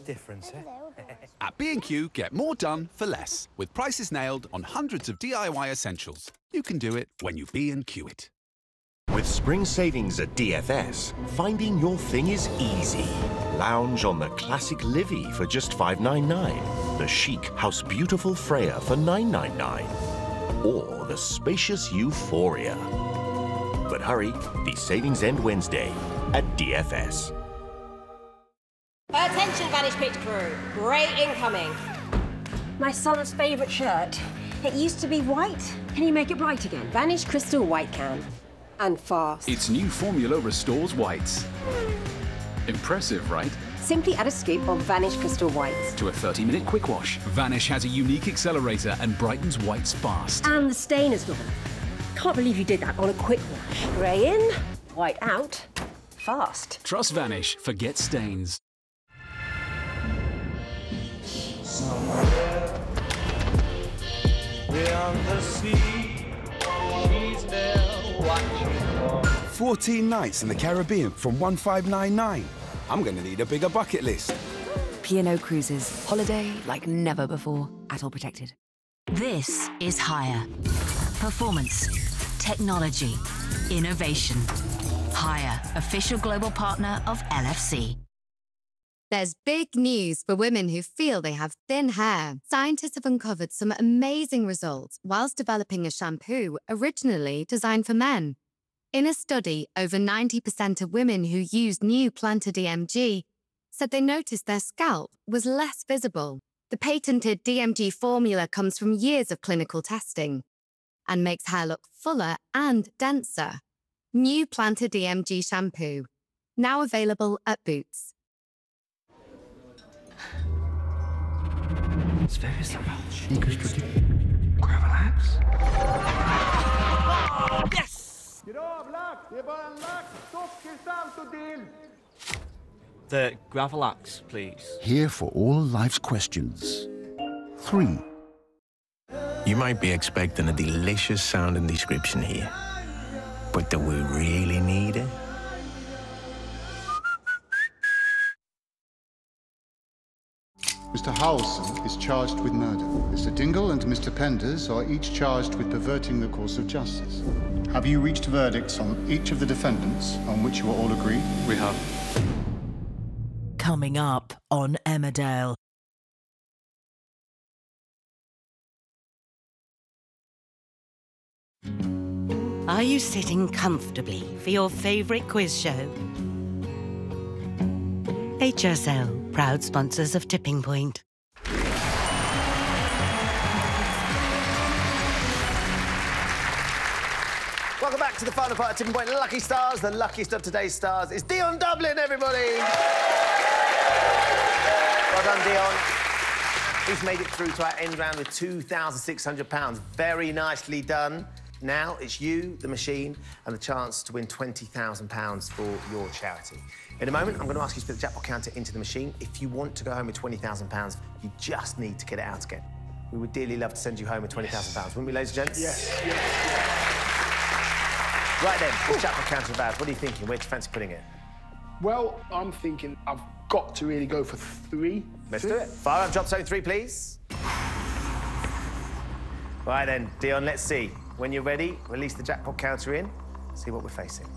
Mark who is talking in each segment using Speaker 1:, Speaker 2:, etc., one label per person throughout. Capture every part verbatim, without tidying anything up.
Speaker 1: difference, eh?
Speaker 2: At B and Q, get more done for less. With prices nailed on hundreds of D I Y essentials. You can do it when you B and Q it.
Speaker 3: With spring savings at D F S, finding your thing is easy. Lounge on the classic Livy for just five ninety-nine, the chic House Beautiful Freya for nine ninety-nine, or the spacious Euphoria. But hurry, these savings end Wednesday at D F S.
Speaker 4: Attention, Vanish Pitch crew. Great incoming.
Speaker 5: My son's favourite shirt. It used to be white. Can you make it bright again?
Speaker 4: Vanish Crystal White can. And fast.
Speaker 6: Its new formula restores whites. Impressive, right?
Speaker 4: Simply add a scoop of Vanish Crystal White
Speaker 6: to a thirty minute quick wash. Vanish has a unique accelerator and brightens whites fast.
Speaker 5: And the stain is gone. Can't believe you did that on a quick wash. Grey in, white out, fast.
Speaker 6: Trust Vanish. Forget stains.
Speaker 1: Somewhere beyond the sea, she's there watching.
Speaker 7: fourteen nights in the Caribbean from one five nine nine. I'm gonna need a bigger bucket list.
Speaker 8: P and O Cruises. Holiday like never before. At all protected.
Speaker 9: This is Hire. Performance, technology, innovation. Hire, official global partner of L F C.
Speaker 10: There's big news for women who feel they have thin hair. Scientists have uncovered some amazing results whilst developing a shampoo originally designed for men. In a study, over ninety percent of women who used new Planta D M G said they noticed their scalp was less visible. The patented D M G formula comes from years of clinical testing and makes hair look fuller and denser. New Planta D M G shampoo, now available at Boots.
Speaker 1: It's very simple. Gravelax. Yes! The Gravelax, please.
Speaker 11: Here for all life's questions. Three.
Speaker 12: You might be expecting a delicious sounding description here, but do we really need it?
Speaker 13: Mister Howelson is charged with murder. Mister Dingle and Mister Penders are each charged with perverting the course of justice. Have you reached verdicts on each of the defendants on which you are all agreed?
Speaker 1: We have.
Speaker 9: Coming up on Emmerdale.
Speaker 14: Are you sitting comfortably for your favourite quiz show? H S L, proud sponsors of Tipping Point.
Speaker 15: Welcome back to the final part of Tipping Point. Lucky Stars. The luckiest of today's stars is Dion Dublin, everybody. Well done, Dion. He's made it through to our end round with two thousand six hundred pounds. Very nicely done. Now it's you, the machine, and the chance to win twenty thousand pounds for your charity. In a moment, I'm going to ask you to put the jackpot counter into the machine. If you want to go home with twenty thousand pounds, you just need to get it out again. We would dearly love to send you home with twenty thousand pounds, wouldn't we, ladies and gents?
Speaker 16: Yes, yes, yes.
Speaker 15: Right then, this jackpot counter of ours, what are you thinking? Where do you fancy putting it?
Speaker 16: Well, I'm thinking I've got to really go for three.
Speaker 15: Let's
Speaker 16: three.
Speaker 15: do it. Fire up drop zone three, please. Right then, Dion, let's see. When you're ready, release the jackpot counter in. See what we're facing.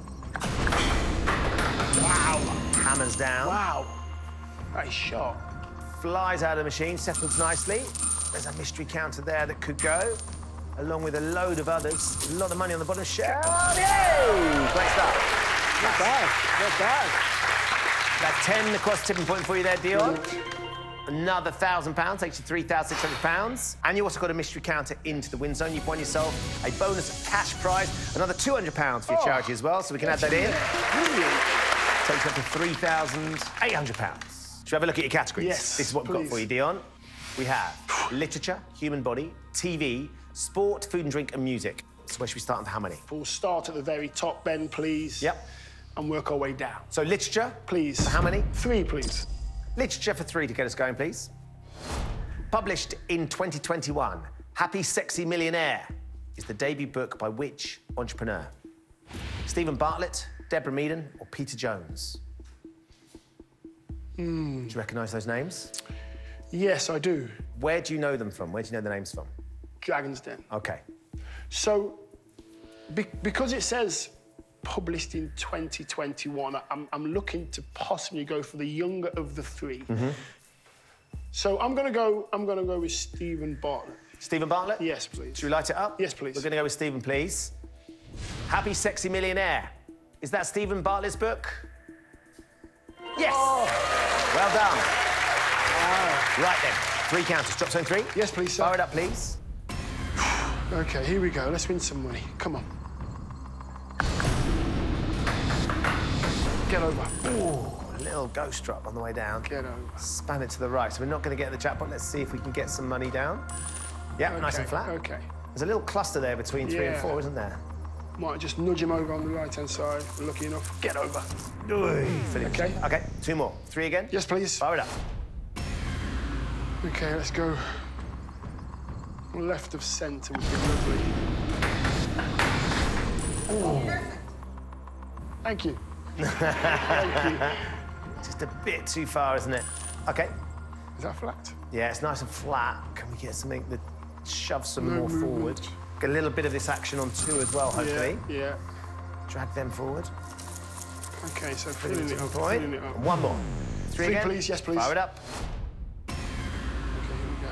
Speaker 16: Wow.
Speaker 15: Hammers down.
Speaker 16: Wow. That is sharp.
Speaker 15: Flies out of the machine, settles nicely. There's a mystery counter there that could go, along with a load of others. A lot of money on the bottom. Share. Great stuff.
Speaker 16: Not bad. Not bad.
Speaker 15: That's ten across Tipping Point for you there, Dion. Another thousand pounds takes you three thousand six hundred pounds. And you also got a mystery counter into the win zone. You've won yourself a bonus cash prize, another two hundred pounds for your oh, charity as well, so we can add that in.
Speaker 16: Brilliant.
Speaker 15: Takes you up to three thousand eight hundred pounds. Should we have a look at your categories?
Speaker 16: Yes,
Speaker 15: This is what we've got for you, Dion. We have literature, human body, T V, sport, food and drink, and music. So where should we start and for how many?
Speaker 16: We'll start at the very top, Ben, please.
Speaker 15: Yep.
Speaker 16: And work our way down.
Speaker 15: So literature.
Speaker 16: Please.
Speaker 15: For how many?
Speaker 16: Three, please.
Speaker 15: Literature for three to get us going, please. Published in twenty twenty-one, Happy Sexy Millionaire is the debut book by which entrepreneur? Stephen Bartlett, Deborah Meaden, or Peter Jones?
Speaker 16: Mm.
Speaker 15: Do you recognise those names?
Speaker 16: Yes, I do.
Speaker 15: Where do you know them from? Where do you know the names from?
Speaker 16: Dragon's Den.
Speaker 15: OK.
Speaker 16: So, be because it says published in twenty twenty-one, I'm, I'm looking to possibly go for the younger of the three.
Speaker 15: Mm-hmm.
Speaker 16: So I'm going to go. I'm going to go with Stephen Bartlett.
Speaker 15: Stephen Bartlett?
Speaker 16: Yes, please.
Speaker 15: Should we light it up?
Speaker 16: Yes, please.
Speaker 15: We're going to go with Stephen, please. Happy Sexy Millionaire. Is that Stephen Bartlett's book? Yes. Oh. Well done. Wow. Right then, three counters. Drop zone three.
Speaker 16: Yes, please, sir.
Speaker 15: Fire it up, please.
Speaker 16: OK, here we go. Let's win some money. Come on. Get over.
Speaker 15: Ooh, a little ghost drop on the way down.
Speaker 16: Get over.
Speaker 15: Span it to the right. So we're not going to get the jackpot. Let's see if we can get some money down. Yeah,
Speaker 16: okay,
Speaker 15: nice and flat.
Speaker 16: OK.
Speaker 15: There's a little cluster there between three
Speaker 16: yeah.
Speaker 15: and four, isn't there?
Speaker 16: Might just nudge him over on the right-hand side. We're lucky enough. Get over.
Speaker 15: OK. OK, two more. Three again?
Speaker 16: Yes, please.
Speaker 15: Fire it up.
Speaker 16: OK, let's go. Left of centre would be lovely. Ooh. Thank you. Thank you.
Speaker 15: Just a bit too far, isn't it? OK.
Speaker 16: Is that flat?
Speaker 15: Yeah, it's nice and flat. Can we get something that shoves some
Speaker 16: No
Speaker 15: more
Speaker 16: movement.
Speaker 15: forward? Get a little bit of this action on two as well, hopefully.
Speaker 16: Yeah. yeah.
Speaker 15: Drag them forward.
Speaker 16: OK, so
Speaker 15: Put it
Speaker 16: filling
Speaker 15: into
Speaker 16: it
Speaker 15: the
Speaker 16: up,
Speaker 15: point.
Speaker 16: filling it up.
Speaker 15: And one more. Three,
Speaker 16: Three,
Speaker 15: again.
Speaker 16: please. Yes, please.
Speaker 15: Fire it up.
Speaker 16: OK, here we go.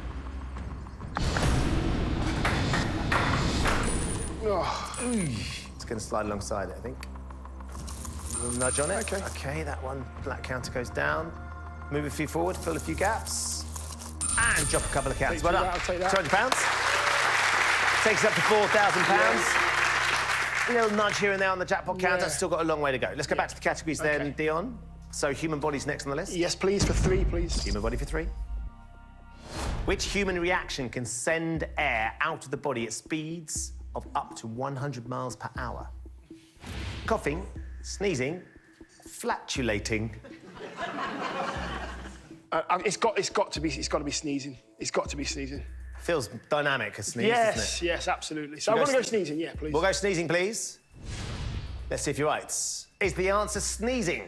Speaker 16: Oh.
Speaker 15: It's going to slide alongside it, I think. A little nudge on it.
Speaker 16: OK.
Speaker 15: OK, that one black counter goes down. Move a few forward, fill a few gaps. And drop a couple of counters.
Speaker 16: Take
Speaker 15: Well
Speaker 16: that,
Speaker 15: done.
Speaker 16: I'll take that.
Speaker 15: two hundred pounds. Takes us up to four thousand pounds. A little nudge here and there on the jackpot counter.
Speaker 16: Yeah.
Speaker 15: Still got a long way to go. Let's go back to the categories
Speaker 16: Okay.
Speaker 15: then, Dion. So human body's next on the list.
Speaker 16: Yes, please, for three, please.
Speaker 15: Human body for three. Which human reaction can send air out of the body at speeds of up to one hundred miles per hour? Coughing, sneezing, flatulating.
Speaker 16: Uh, it's got. It's got to be. It's got to be sneezing. It's got to be sneezing.
Speaker 15: Feels dynamic as sneeze,
Speaker 16: yes,
Speaker 15: doesn't it?
Speaker 16: yes, absolutely. So
Speaker 15: We'll
Speaker 16: I'm
Speaker 15: go
Speaker 16: going to go
Speaker 15: sne-
Speaker 16: sneezing. Yeah, please.
Speaker 15: We'll go sneezing, please. Let's see if you're right. Is the answer sneezing?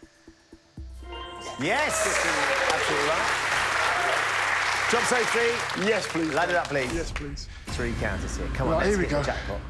Speaker 15: Yes! Absolutely right. Drop zone three.
Speaker 16: Yes, please.
Speaker 15: Light it up, please.
Speaker 16: Yes, please.
Speaker 15: Three counters here. Come on,
Speaker 16: Right,
Speaker 15: let's
Speaker 16: here we
Speaker 15: get
Speaker 16: go.
Speaker 15: the jackpot.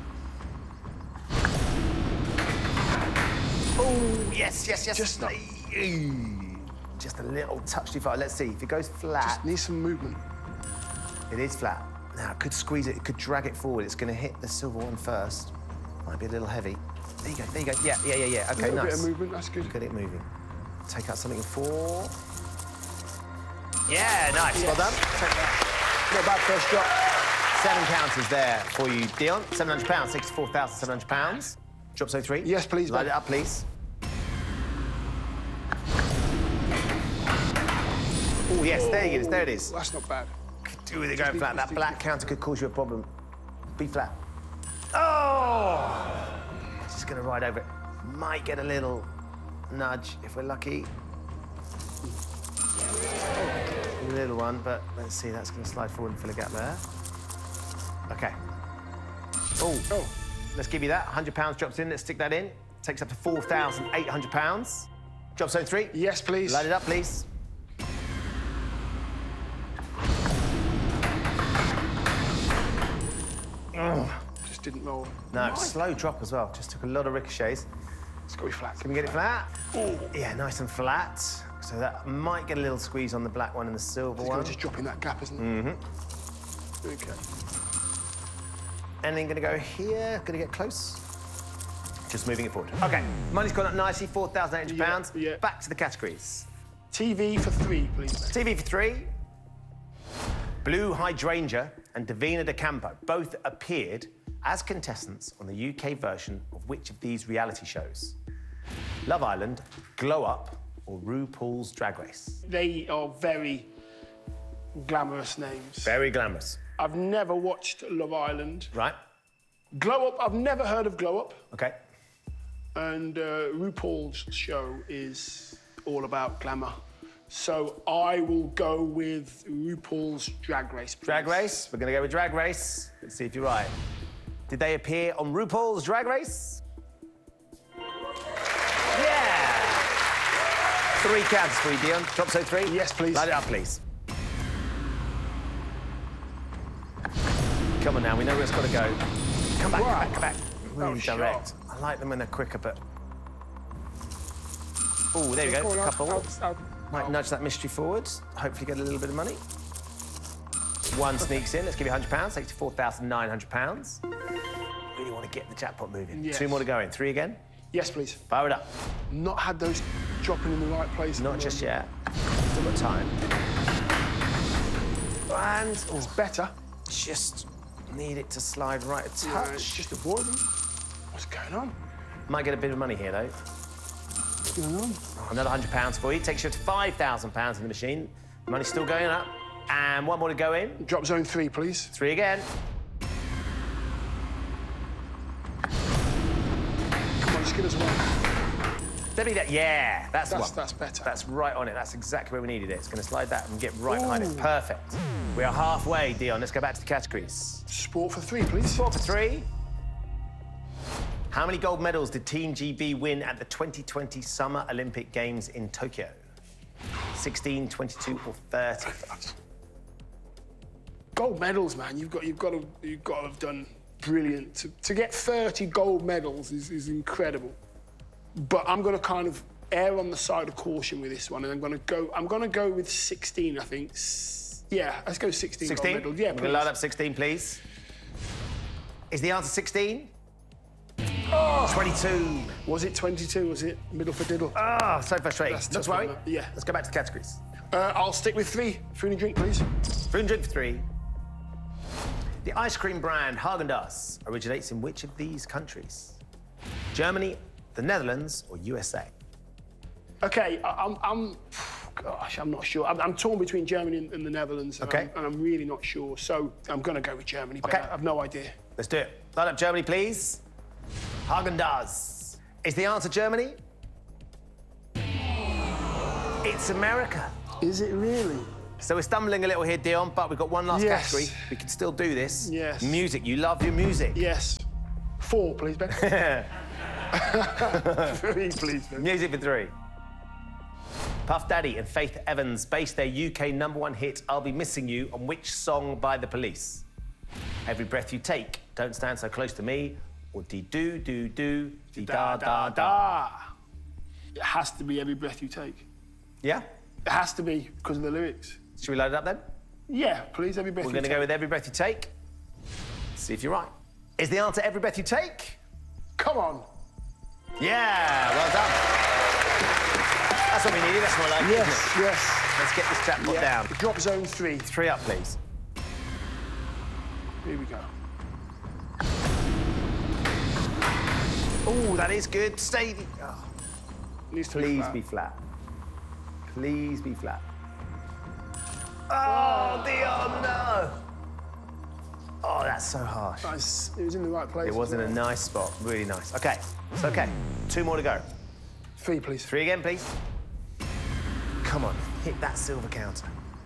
Speaker 15: Oh, yes, yes, yes.
Speaker 16: Just not.
Speaker 15: Just a little touch too far. Let's see. If it goes flat.
Speaker 16: Just need some movement.
Speaker 15: It is flat. Now, it could squeeze it, it could drag it forward. It's going to hit the silver one first. Might be a little heavy. There you go, there you go. Yeah, yeah, yeah, yeah. OK,
Speaker 16: a little
Speaker 15: nice.
Speaker 16: bit of movement, that's good.
Speaker 15: Get it moving. Take out something in four. Yeah, nice.
Speaker 16: Yes.
Speaker 15: Well done.
Speaker 16: Take that. Not bad first drop.
Speaker 15: Seven counters there for you, Dion. seven hundred pounds, sixty-four thousand seven hundred pounds. Drop zone three.
Speaker 16: Yes, please,
Speaker 15: Light
Speaker 16: mate.
Speaker 15: it up, please. Oh, yes, there it is, there it is.
Speaker 16: That's not bad.
Speaker 15: Do with it going flat. That black counter could cause you a problem. Be flat. Oh! Just gonna ride over it. Might get a little nudge if we're lucky. A little one, but let's see, that's gonna slide forward and fill a gap there. Okay. Oh,
Speaker 16: Oh.
Speaker 15: let's give you that. one hundred pounds drops in, let's stick that in. Takes up to four thousand eight hundred pounds. Drop zone three.
Speaker 16: Yes, please.
Speaker 15: Light it up, please. Oh.
Speaker 16: Just didn't roll.
Speaker 15: No, slow drop as well. Just took a lot of ricochets.
Speaker 16: It's got to be flat.
Speaker 15: Can we get it flat? Yeah, nice and flat. So that might get a little squeeze on the black one and the silver
Speaker 16: It's
Speaker 15: one.
Speaker 16: got to just drop in that gap, isn't it?
Speaker 15: Mm-hmm.
Speaker 16: OK.
Speaker 15: And then gonna go here, gonna get close. Just moving it forward. OK, money's gone up nicely, four thousand eight hundred pounds.
Speaker 16: Yeah, yeah.
Speaker 15: Back to the categories.
Speaker 16: T V for three, please.
Speaker 15: T V for three. Blue Hydrangea and Davina De Campo both appeared as contestants on the U K version of which of these reality shows? Love Island, Glow Up, or RuPaul's Drag Race?
Speaker 16: They are very glamorous names.
Speaker 15: Very glamorous.
Speaker 16: I've never watched Love Island.
Speaker 15: Right.
Speaker 16: Glow Up, I've never heard of Glow Up.
Speaker 15: OK.
Speaker 16: And uh, RuPaul's show is all about glamour. So I will go with RuPaul's Drag Race. Please.
Speaker 15: Drag Race. We're going to go with Drag Race. Let's see if you're right. Did they appear on RuPaul's Drag Race? Yeah! Three counters for you, Dion. Drop zone three?
Speaker 16: Yes, please.
Speaker 15: Light it up, please. Come on now, we know where it's got to go. Come back,
Speaker 16: Wow.
Speaker 15: come back, come back. Really
Speaker 16: sharp.
Speaker 15: direct. I like them when they're quicker, but... Oh, there you go,
Speaker 16: Go on,
Speaker 15: a couple.
Speaker 16: I'll- I'll-
Speaker 15: Might
Speaker 16: I'll-
Speaker 15: nudge that mystery forward. Hopefully get a little bit of money. One sneaks in. Let's give you one hundred pounds. Takes you four thousand nine hundred pounds. Really want to get the jackpot moving.
Speaker 16: Yes.
Speaker 15: Two more to go in. Three again.
Speaker 16: Yes, please.
Speaker 15: Fire it up.
Speaker 16: Not had those dropping in the right place.
Speaker 15: Not just yet. Still got time. And...
Speaker 16: It's better.
Speaker 15: Just need it to slide right a
Speaker 16: Yeah,
Speaker 15: touch.
Speaker 16: it's just avoiding. What's going on?
Speaker 15: Might get a bit of money here, though.
Speaker 16: What's going on?
Speaker 15: Oh, another one hundred pounds for you. Takes you to five thousand pounds in the machine. Money's still going up. And one more to go in.
Speaker 16: Drop zone three, please.
Speaker 15: Three again.
Speaker 16: Come on, just give us one.
Speaker 15: Debbie, that, yeah, that's,
Speaker 16: That's-
Speaker 15: one.
Speaker 16: that's better.
Speaker 15: That's right on it. That's exactly where we needed it. It's going to slide that and get right behind it.
Speaker 16: Ooh.
Speaker 15: Perfect. We are halfway, Dion. Let's go back to the categories.
Speaker 16: Sport for three, please.
Speaker 15: Sport for three. How many gold medals did Team G B win at the twenty twenty Summer Olympic Games in Tokyo? sixteen, twenty-two, or thirty?
Speaker 16: Gold medals, man. You've got, you've got to, you've got to have done brilliant. To, to get thirty gold medals is, is incredible. But I'm going to kind of err on the side of caution with this one, and I'm going to go. I'm going to go with sixteen. I think. S yeah, let's go sixteen.
Speaker 15: sixteen?
Speaker 16: Gold medals. Yeah,
Speaker 15: We're
Speaker 16: please.
Speaker 15: going to load up sixteen, please. Is the answer sixteen?
Speaker 16: Oh!
Speaker 15: twenty-two.
Speaker 16: Was it twenty-two? Was it middle for diddle?
Speaker 15: Ah, so frustrating.
Speaker 16: That's
Speaker 15: Not to
Speaker 16: tough,
Speaker 15: worry.
Speaker 16: isn't it? Yeah.
Speaker 15: Let's go back to the categories.
Speaker 16: Uh, I'll stick with three. Food and drink, please.
Speaker 15: Food and drink for three. The ice cream brand Häagen-Dazs originates in which of these countries? Germany, the Netherlands, or U S A?
Speaker 16: Okay, I, I'm, I'm, gosh, I'm not sure. I'm, I'm torn between Germany and, and the Netherlands, and,
Speaker 15: Okay.
Speaker 16: I'm, and I'm really not sure. So I'm going to go with Germany, but
Speaker 15: Okay.
Speaker 16: I have no idea.
Speaker 15: Let's do it. Line up Germany, please. Häagen-Dazs. Is the answer Germany? It's America.
Speaker 16: Is it really?
Speaker 15: So we're stumbling a little here, Dion, but we've got one last
Speaker 16: Yes.
Speaker 15: category. We can still do this.
Speaker 16: Yes.
Speaker 15: Music. You love your music.
Speaker 16: Yes. Four, please, Ben. Three, please, Ben.
Speaker 15: Music for three. Puff Daddy and Faith Evans based their U K number one hit, I'll Be Missing You, on which song by The Police? Every Breath You Take, Don't Stand So Close to Me, or Dee Do Do Do, Dee Da Da Da.
Speaker 16: It has to be Every Breath You Take.
Speaker 15: Yeah?
Speaker 16: It has to be because of the lyrics.
Speaker 15: Should we load it up then?
Speaker 16: Yeah, please, Every Breath
Speaker 15: We're
Speaker 16: You
Speaker 15: going to
Speaker 16: Take.
Speaker 15: go with Every Breath You Take. See if you're right. Is the answer Every Breath You Take?
Speaker 16: Come on.
Speaker 15: Yeah, well done. That's what we needed. That's what I like.
Speaker 16: Yes,
Speaker 15: isn't it?
Speaker 16: yes.
Speaker 15: Let's get this jackpot
Speaker 16: Yeah.
Speaker 15: down.
Speaker 16: Drop zone three.
Speaker 15: Three up, please.
Speaker 16: Here we go.
Speaker 15: Oh, that is good. Stay. Oh.
Speaker 16: Needs to be
Speaker 15: Please
Speaker 16: flat.
Speaker 15: be flat. Please be flat. Oh, Dion, no. Oh, that's so harsh.
Speaker 16: Nice. It was in the right place.
Speaker 15: It was in a nice spot. Really nice. OK, it's OK. Two more to go.
Speaker 16: Three, please.
Speaker 15: Three again, please. Come on, hit that silver counter.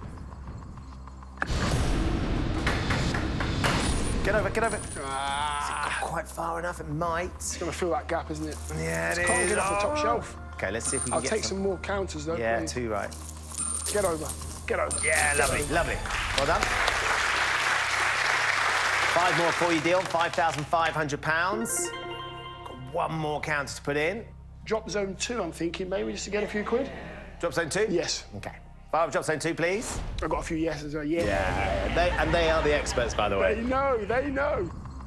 Speaker 15: Get over, get over.
Speaker 16: Ah.
Speaker 15: Has it got quite far enough? It might.
Speaker 16: It's going to fill that gap, isn't it?
Speaker 15: Yeah, it
Speaker 16: Just can't
Speaker 15: is.
Speaker 16: get off the top
Speaker 15: Oh.
Speaker 16: shelf.
Speaker 15: OK, let's see if we can
Speaker 16: I'll
Speaker 15: get
Speaker 16: take some more counters, though.
Speaker 15: Yeah,
Speaker 16: please.
Speaker 15: two right.
Speaker 16: Get over. Get over.
Speaker 15: Yeah,
Speaker 16: Get
Speaker 15: lovely,
Speaker 16: over.
Speaker 15: lovely. Well done. Five more for you, Dion. five thousand five hundred pounds. Got one more counter to put in.
Speaker 16: Drop zone two, I'm thinking, maybe, just to get a few quid.
Speaker 15: Drop zone two?
Speaker 16: Yes.
Speaker 15: OK. Five, drop zone two, please.
Speaker 16: I've got a few yeses. Uh, yeah.
Speaker 15: Yeah, they, and they are the experts, by the way.
Speaker 16: They know, they know.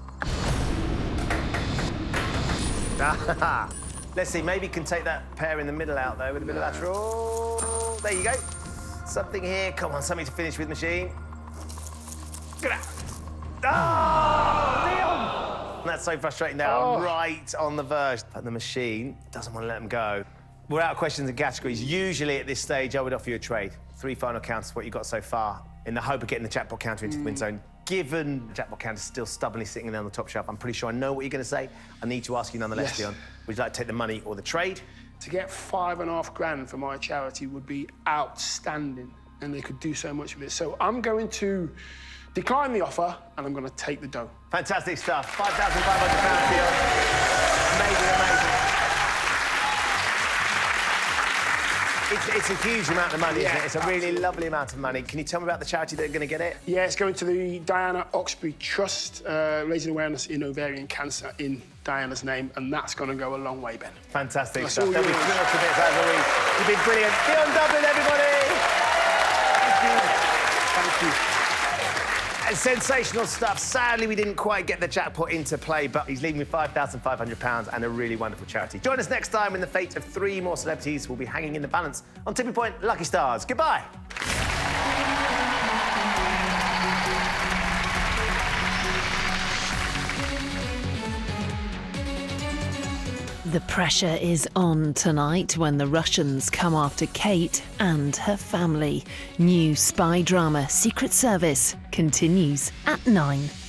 Speaker 15: Let's see, maybe can take that pair in the middle out, though, with a bit of lateral. There you go. Something here. Come on, something to finish with, machine. Get out. Oh, Dion! That's so frustrating now.
Speaker 16: Oh.
Speaker 15: Right on the verge. But the machine doesn't want to let them go. We're out of questions and categories. Usually at this stage, I would offer you a trade. Three final counters, what you've got so far, in the hope of getting the jackpot counter into the win zone. Given the jackpot counter is still stubbornly sitting there on the top shelf, I'm pretty sure I know what you're going to say. I need to ask you nonetheless,
Speaker 16: Yes.
Speaker 15: Dion. Would you like to take the money or the trade?
Speaker 16: To get five and a half grand for my charity would be outstanding, and they could do so much with it. So I'm going to decline the offer, and I'm going to take the dough.
Speaker 15: Fantastic stuff. five thousand five hundred pounds, Dion. Amazing, amazing. It's, it's a huge amount of money,
Speaker 16: Yeah,
Speaker 15: isn't it? It's a really lovely amount of money. Can you tell me about the charity that are going to get it?
Speaker 16: Yeah, it's going to the Diana Oxbury Trust, uh, raising awareness in ovarian cancer in Diana's name, and that's going to go a long way, Ben.
Speaker 15: Fantastic
Speaker 16: That's
Speaker 15: stuff.
Speaker 16: all
Speaker 15: They'll be
Speaker 16: yours.
Speaker 15: thrilled to bits over the week. You've been brilliant. Beyond Dublin, everybody! Thank you.
Speaker 16: Thank you.
Speaker 15: Sensational stuff. Sadly, we didn't quite get the jackpot into play, but he's leaving with five thousand five hundred pounds and a really wonderful charity. Join us next time when the fate of three more celebrities will be hanging in the balance on Tipping Point Lucky Stars. Goodbye.
Speaker 17: The pressure is on tonight when the Russians come after Kate and her family. New spy drama Secret Service continues at nine.